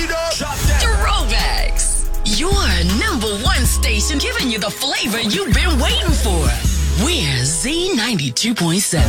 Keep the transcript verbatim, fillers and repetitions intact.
Throwbacks. Your number one station giving you the flavor you've been waiting for. We're Z ninety-two point seven.